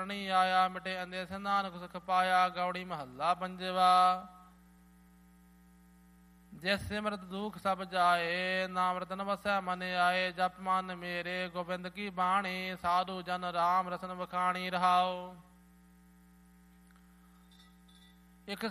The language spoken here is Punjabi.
ਸਰਣੀ ਆਇਆ, ਮਿਟੇ ਅੰਦੇ ਸੇ ਨਾਨਕ ਸੁਖ ਪਾਇਆ। ਗੌੜੀ ਮਹੱਲਾ ਪੰਜਵਾ। ਜਿਸ ਸਿਮਰਤ ਦੁਖ ਸਭ ਜਾਏ, ਨਾਮ ਰਤਨ ਵਸੈ ਮਨ ਆਏ। ਜਪ ਮਨ ਮੇਰੇ ਗੋਬਿੰਦ ਕੀ ਬਾਣੀ, ਸਾਧੂ ਜਨ ਰਾਮ ਰਸਨ ਵਖਾਣੀ। ਰਹਾਉ। ਇੱਕ